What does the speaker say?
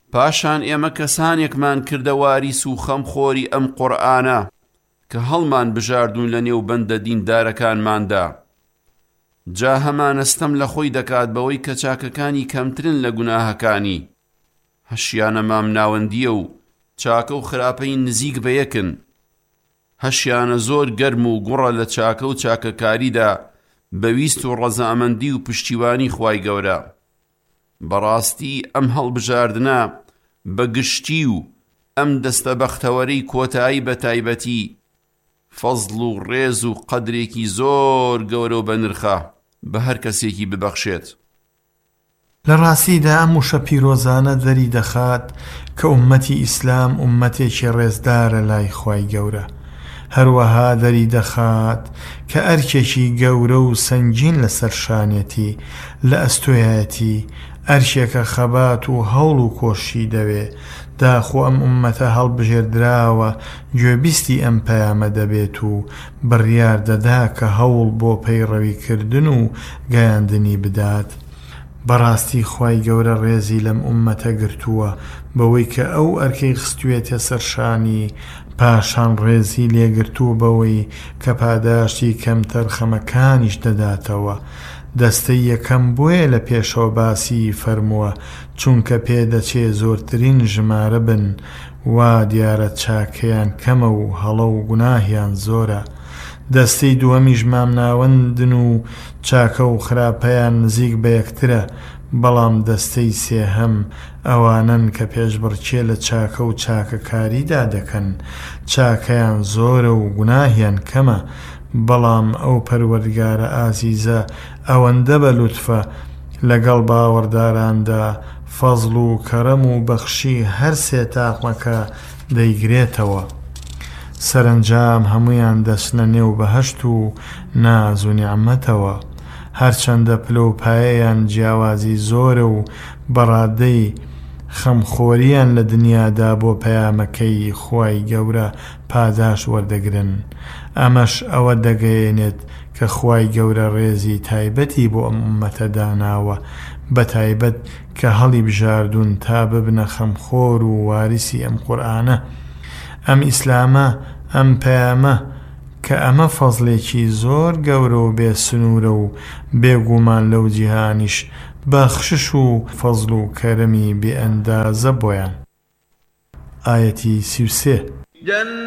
پاشان ئێمە کەسانێکمان کردە واریس و خەمخۆری ئەم قورئانە کە هەڵمان بژاردوون لە نێو بەندە دیندارەکانماندا. جا هەمانەستەم لە خۆی دەکات بەوەی کە چاکەکانی کەمترن لە گوناهەکانی. هەشیانە مام ناوەندیە و چاکە و خراپەی نزیک بە یەکن. هەشیانە زۆر گەرم و گوڕە لە چاکە و چاکەکاریدا بەویست و ڕەزامەندی و پشتیوانی خوای گەورە. بەڕاستی ئەم هەڵبژاردنە بەگشتی و ئەم دەستە بەختەوەرەی کۆتایی بە تایبەتی فەزڵ و ڕێز و قەدرێکی زۆر گەورە و بەنرخە بە هەر کەسێکی ببەخشێت. لە ڕاستیدا ئەم وشە پیرۆزانە دەری دەخات کە ئومەتی ئیسلام ئومەتێکی ڕێزدارە لای خوای گەورە. هەروەها دەری دەخات کە ئەرکێکی گەورە و سەنگین لەسەر شانێتی لە ئەستۆیەتی ئەرشێکە خەبات و هەوڵ و کۆشی دەوێ داخۆ ئەم ئومەتە هەڵبژێردراوە گوێبیستی ئەم پەیامە دەبێت و بڕیار دەدا کە هەوڵ بۆ پەیڕەویکردن و گەیاندنی بدات. بەڕاستی خوای گەورە ڕێزی لەم ئومەتە گرتووە بەوەی کە ئەو ئەرکەی خستوێتە سەرشانی پاشان ڕێزی لێگرتووە بەوەی کە پاداشتی کەمتەر خەمەکانیش دەداتەوە. دەستەی یەکەم بۆیە لە پێشەوە باسی فەرمووە چونکە پێدەچێ زۆرترین ژمارە بن وا دیارە چاکەیان کەمە و هەڵە و گوناهیان زۆرە. دەستەی دووەمیش مام ناوەندن و چاکە و خراپەیان نزیک بە یەکترە بەڵام دەستەی سێهەم ئەوانن کە پێشبڕکێ لە چاکە و چاکەکاریدا دەکەن چاکەیان زۆرە و گوناهیان کەمە بەڵام ئەو پەروەردگارە ئازیزە ئەوەندە بە لوتفە لەگەڵ باوەڕداراندا فەزڵ و کەرەم و بەخشی هەر سێ تاقمەکە دەیگرێتەوە. سەرنجام هەمویان دەچنە نێو بەهەشت و ناز و نیعمەتەوە. هەرچەندە پلە و پایەیان جیاوازی زۆرە و بەڕادەی خەمخۆریان لە دنیادا بۆ پەیامەکەی خوای گەورە پاداش وەردەگرن. ئەمەش ئەوە دەگەیەنێت کە خوای گەورە ڕێزی تایبەتی بۆ ئەم ئومەتە داناوە بە تایبەت کە هەڵی بژاردون تا ببنە خەمخۆر و واریسی ئەم قورئانە. ئەم ئیسلامە ئەم پەیامە کە ئەمە فەزڵێکی زۆر گەورە و بێسنوورە و بێگومان لەو جیهانیش بەخشش و فەزڵ و کەرەمی بێئەندازە بۆیان. ئایەتی 33